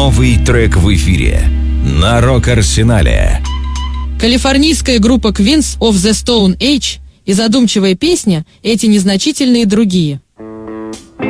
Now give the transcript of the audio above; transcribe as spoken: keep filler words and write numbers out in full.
Новый трек в эфире на Рок-Арсенале. Калифорнийская группа Queens of the Stone Age и задумчивая песня «Эти незначительные другие».